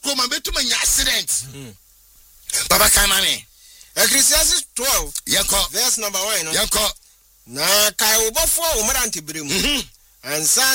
koma betuma nya accident. Baba kai mame. Ecclesiastes 12 yeko verse number 1 yeko na kai obofo o marante bremu ansa